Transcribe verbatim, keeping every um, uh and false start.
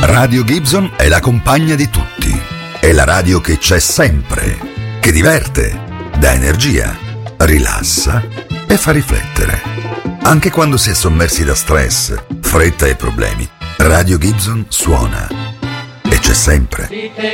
Radio Gibson è la compagna di tutti. È la radio che c'è sempre, che diverte, dà energia, rilassa e fa riflettere. Anche quando si è sommersi da stress, fretta e problemi, Radio Gibson suona. E c'è sempre.